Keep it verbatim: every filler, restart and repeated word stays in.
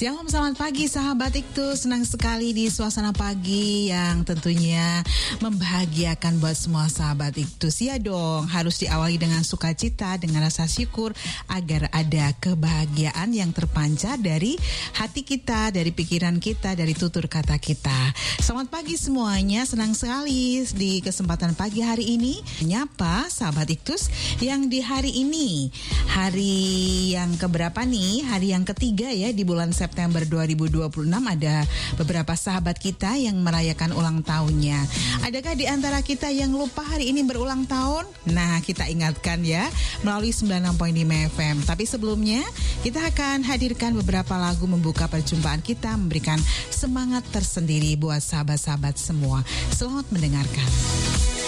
Shalom, selamat pagi sahabat Iktus. Senang sekali di suasana pagi yang tentunya membahagiakan buat semua sahabat Iktus. Ya dong, harus diawali dengan sukacita, dengan rasa syukur agar ada kebahagiaan yang terpancar dari hati kita, dari pikiran kita, dari tutur kata kita. Selamat pagi semuanya, senang sekali di kesempatan pagi hari ini menyapa sahabat Iktus yang di hari ini, hari yang keberapa nih? Hari yang ketiga ya di bulan September dua ribu dua puluh enam. Ada beberapa sahabat kita yang merayakan ulang tahunnya. Adakah di antara kita yang lupa hari ini berulang tahun? Nah, kita ingatkan ya melalui sembilan puluh enam koma lima F M. Tapi sebelumnya kita akan hadirkan beberapa lagu membuka perjumpaan kita, memberikan semangat tersendiri buat sahabat-sahabat semua. Selamat mendengarkan.